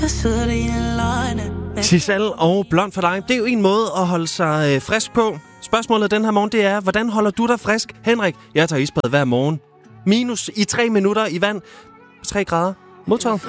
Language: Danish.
Giselle og Blond for dig. Det er jo en måde at holde sig frisk på. Spørgsmålet den her morgen, det er, hvordan holder du dig frisk? Henrik, jeg tager isbad hver morgen. Minus i 3 minutter i vand. 3 grader. Modtaget.